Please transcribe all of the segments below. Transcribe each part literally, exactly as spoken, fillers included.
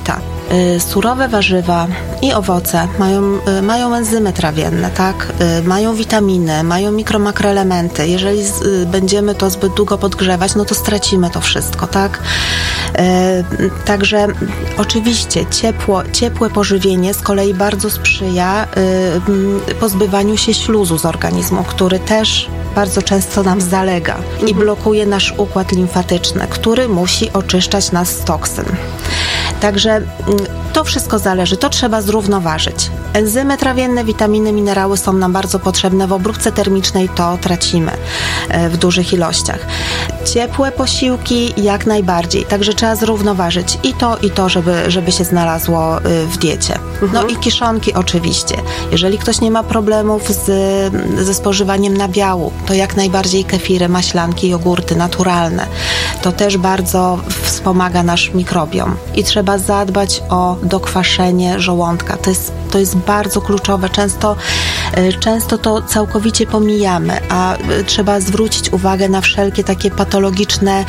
jelita. Surowe warzywa i owoce mają, mają enzymy trawienne, tak? Mają witaminy, mają mikro, makroelementy. Jeżeli z, będziemy to zbyt długo podgrzewać, no to stracimy to wszystko, tak? Także oczywiście ciepło, ciepłe pożywienie z kolei bardzo sprzyja pozbywaniu się śluzu z organizmu, który też bardzo często nam zalega i blokuje nasz układ limfatyczny, który musi oczyszczać nas z toksyn. Także to wszystko zależy, to trzeba zrównoważyć. Enzymy trawienne, witaminy, minerały są nam bardzo potrzebne. W obróbce termicznej to tracimy w dużych ilościach. Ciepłe posiłki jak najbardziej, także trzeba zrównoważyć i to, i to, żeby, żeby się znalazło w diecie. No i kiszonki oczywiście. Jeżeli ktoś nie ma problemów z, ze spożywaniem nabiału, to jak najbardziej kefiry, maślanki, jogurty naturalne. To też bardzo wspomaga nasz mikrobiom. I trzeba zadbać o dokwaszenie żołądka. To jest, to jest bardzo kluczowe. Często, często to całkowicie pomijamy, a trzeba zwrócić uwagę na wszelkie takie patologiczne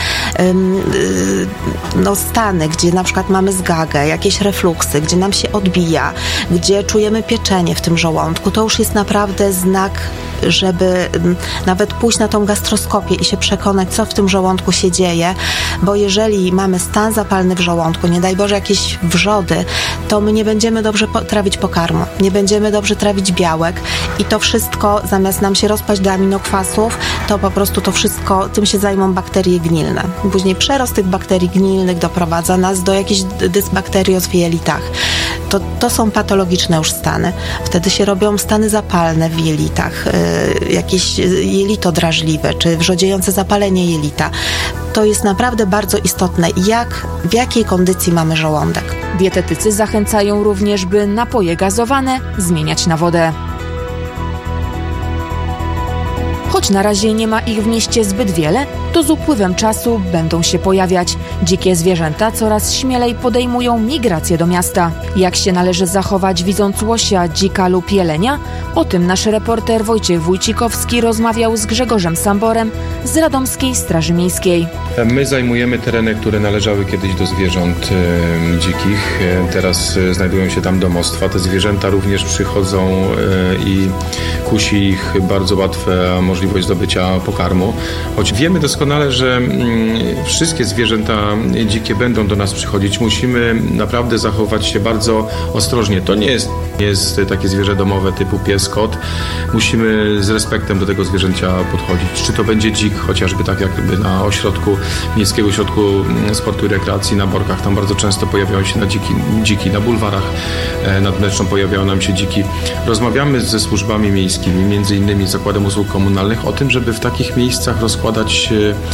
no, stany, gdzie na przykład mamy zgagę, jakieś refluksy, gdzie nam się odbija, gdzie czujemy pieczenie w tym żołądku. To już jest naprawdę znak, żeby nawet pójść na tą gastroskopię i się przekonać, co w tym żołądku się dzieje, bo jeżeli mamy stan zapalny w żołądku, nie daj Boże jakieś wrzody, to my nie będziemy dobrze po- trawić pokarmu, nie będziemy dobrze trawić białek i to wszystko, zamiast nam się rozpaść do aminokwasów, to po prostu to wszystko, tym się zajmą bakterie gnilne. Później przerost tych bakterii gnilnych doprowadza nas do jakichś dysbakterióz w jelitach. To, to są patologiczne już stany. Wtedy się robią stany zapalne w jelitach, yy, jakieś jelito drażliwe, czy wrzodziejące zapalenie jelita. To jest naprawdę bardzo istotne, jak, w jakiej kondycji mamy żołądek. Dietetycy zachęcają również, by napoje gazowane zmieniać na wodę. Choć na razie nie ma ich w mieście zbyt wiele, to z upływem czasu będą się pojawiać. Dzikie zwierzęta coraz śmielej podejmują migrację do miasta. Jak się należy zachować, widząc łosia, dzika lub jelenia? O tym nasz reporter Wojciech Wójcikowski rozmawiał z Grzegorzem Samborem z Radomskiej Straży Miejskiej. My zajmujemy tereny, które należały kiedyś do zwierząt e, dzikich. E, teraz e, znajdują się tam domostwa. Te zwierzęta również przychodzą e, i kusi ich bardzo łatwa możliwość zdobycia pokarmu. Choć wiemy doskonale, że mm, wszystkie zwierzęta dzikie będą do nas przychodzić, musimy naprawdę zachować się bardzo ostrożnie. To nie jest, nie jest takie zwierzę domowe typu pies, kot. Musimy z respektem do tego zwierzęcia podchodzić. Czy to będzie dzik, chociażby tak jakby na ośrodku Miejskiego Ośrodku Sportu i Rekreacji na Borkach. Tam bardzo często pojawiają się na dziki, dziki na bulwarach nad Mleczną pojawiają nam się dziki. Rozmawiamy ze służbami miejskimi, między innymi z Zakładem Usług Komunalnych, o tym, żeby w takich miejscach rozkładać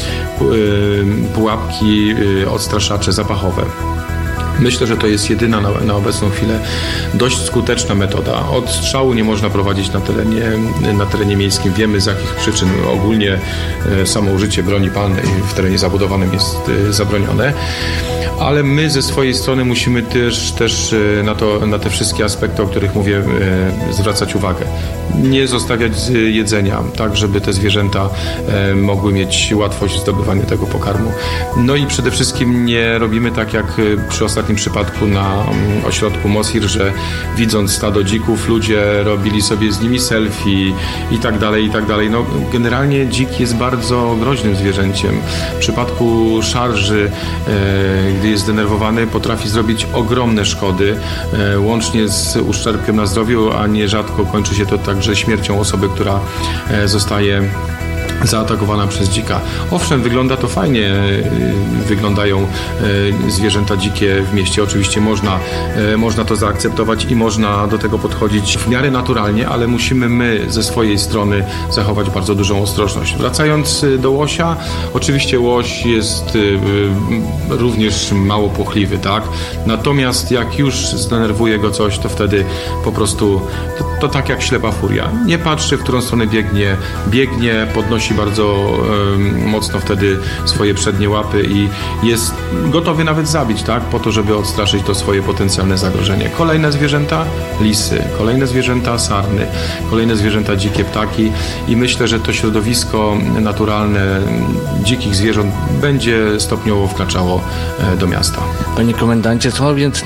pułapki, odstraszacze zapachowe. Myślę, że to jest jedyna na, na obecną chwilę dość skuteczna metoda. Odstrzału nie można prowadzić na terenie, na terenie miejskim. Wiemy, z jakich przyczyn. Ogólnie e, samo użycie broni palnej w terenie zabudowanym jest e, zabronione. Ale my ze swojej strony musimy też, też na, to, na te wszystkie aspekty, o których mówię, e, zwracać uwagę. Nie zostawiać jedzenia, tak żeby te zwierzęta e, mogły mieć łatwość w zdobywaniu tego pokarmu. No i przede wszystkim nie robimy tak jak przy ostatnim przypadku na um, ośrodku Mosir, że widząc stado dzików, ludzie robili sobie z nimi selfie i tak dalej, i tak dalej. No, generalnie dzik jest bardzo groźnym zwierzęciem. W przypadku szarży, e, gdy jest zdenerwowany, potrafi zrobić ogromne szkody, e, łącznie z uszczerbkiem na zdrowiu, a nierzadko kończy się to także śmiercią osoby, która e, zostaje zaatakowana przez dzika. Owszem, wygląda to fajnie, wyglądają zwierzęta dzikie w mieście. Oczywiście można, można to zaakceptować i można do tego podchodzić w miarę naturalnie, ale musimy my ze swojej strony zachować bardzo dużą ostrożność. Wracając do łosia, oczywiście łoś jest również mało płochliwy, tak? Natomiast jak już zdenerwuje go coś, to wtedy po prostu to, to tak jak ślepa furia. Nie patrzy, w którą stronę biegnie, biegnie, podnosi bardzo um, mocno wtedy swoje przednie łapy i jest gotowy nawet zabić, tak? Po to, żeby odstraszyć to swoje potencjalne zagrożenie. Kolejne zwierzęta, lisy, kolejne zwierzęta, sarny, kolejne zwierzęta, dzikie ptaki i myślę, że to środowisko naturalne dzikich zwierząt będzie stopniowo wkraczało do miasta. Panie komendancie, co więc